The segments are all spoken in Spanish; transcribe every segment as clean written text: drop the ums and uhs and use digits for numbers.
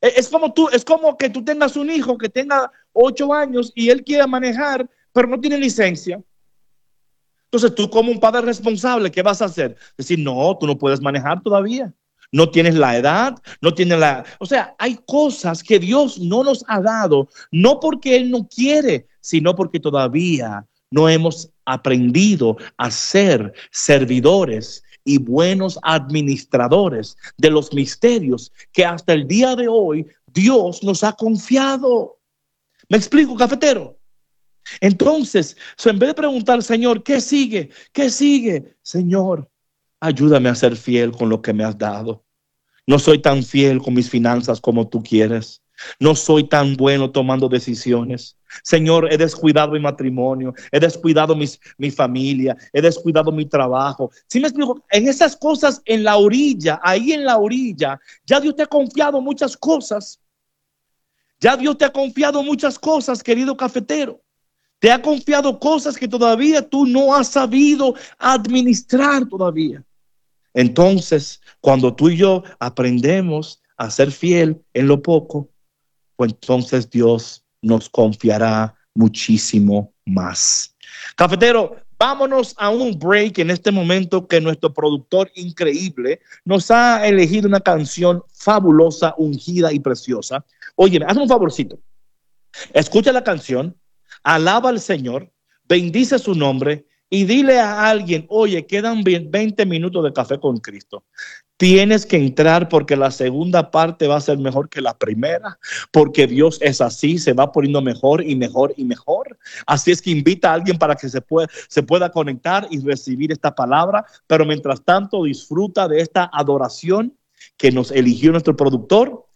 Es como que tú tengas un hijo que tenga 8 años y él quiera manejar, pero no tiene licencia. Entonces tú como un padre responsable, ¿qué vas a hacer? Decir, no, tú no puedes manejar todavía. No tienes la edad, no tienes la... O sea, hay cosas que Dios no nos ha dado, no porque Él no quiere, sino porque todavía no hemos aprendido a ser servidores y buenos administradores de los misterios que hasta el día de hoy Dios nos ha confiado. ¿Me explico, cafetero? Entonces, en vez de preguntar, Señor, ¿qué sigue? ¿Qué sigue? Señor, ayúdame a ser fiel con lo que me has dado. No soy tan fiel con mis finanzas como tú quieres. No soy tan bueno tomando decisiones. Señor, he descuidado mi matrimonio, he descuidado mi familia, he descuidado mi trabajo. ¿Sí me explico? En esas cosas, en la orilla, ahí en la orilla, ya Dios te ha confiado muchas cosas. Ya Dios te ha confiado muchas cosas, querido cafetero. Te ha confiado cosas que todavía tú no has sabido administrar todavía. Entonces, cuando tú y yo aprendemos a ser fiel en lo poco, pues entonces Dios nos confiará muchísimo más. Cafetero, vámonos a un break en este momento que nuestro productor increíble nos ha elegido una canción fabulosa, ungida y preciosa. Oye, hazme un favorcito. Escucha la canción, alaba al Señor, bendice su nombre y dile a alguien, oye, quedan 20 minutos de Café con Cristo. Tienes que entrar porque la segunda parte va a ser mejor que la primera, porque Dios es así, se va poniendo mejor y mejor y mejor. Así es que invita a alguien para que se pueda conectar y recibir esta palabra, pero mientras tanto disfruta de esta adoración que nos eligió nuestro productor.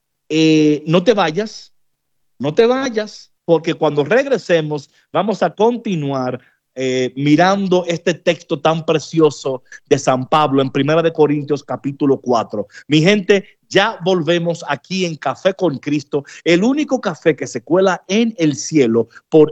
No te vayas, porque cuando regresemos vamos a continuar mirando este texto tan precioso de San Pablo en 1 Corintios capítulo 4. Mi gente, ya volvemos aquí en Café con Cristo, el único café que se cuela en el cielo por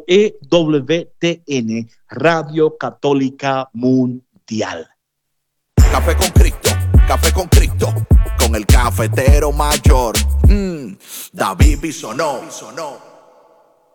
EWTN, Radio Católica Mundial. Café con Cristo, con el cafetero mayor, David Bisonó.